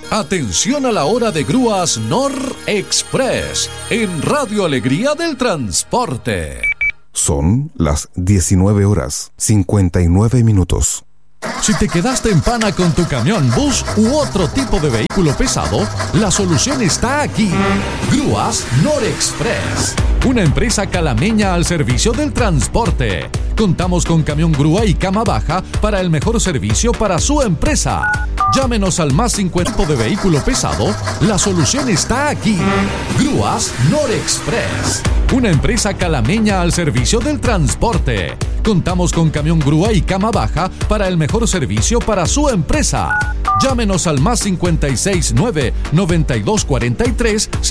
Atención a la hora de grúas Nor Express en Radio Alegría del Transporte. Son las 19:59. Si te quedaste en pana con tu camión, bus u otro tipo de vehículo pesado, la solución está aquí. Grúas Nor Express, una empresa calameña al servicio del transporte. Contamos con camión grúa y cama baja para el mejor servicio para su empresa. Llámenos al más 50 de vehículo pesado, la solución está aquí. Grúas Nor Express, una empresa calameña al servicio del transporte. Contamos con camión grúa y cama baja para el mejor servicio para su empresa. Llámenos al más 569 9243